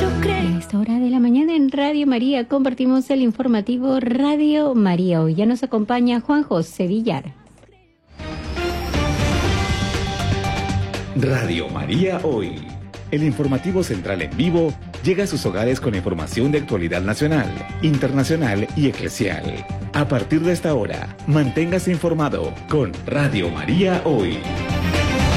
A esta hora de la mañana en Radio María compartimos el informativo Radio María. Hoy ya nos acompaña Juan José Villar. Radio María Hoy. El informativo central en vivo llega a sus hogares con información de actualidad nacional, internacional y eclesial. A partir de esta hora, manténgase informado con Radio María Hoy.